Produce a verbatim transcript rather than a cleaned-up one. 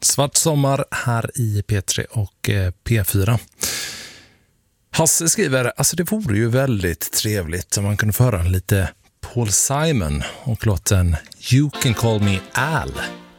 Svart sommar här i P tre och P fyra. Hasse skriver, alltså det vore ju väldigt trevligt om man kunde föra en lite Paul Simon och låten You Can Call Me Al.